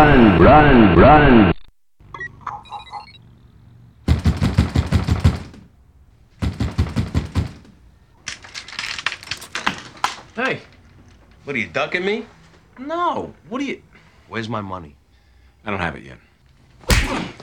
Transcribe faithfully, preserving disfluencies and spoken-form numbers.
Run, run, run. Hey, What are you ducking me? no. What are you... Where's my money? I don't have it yet.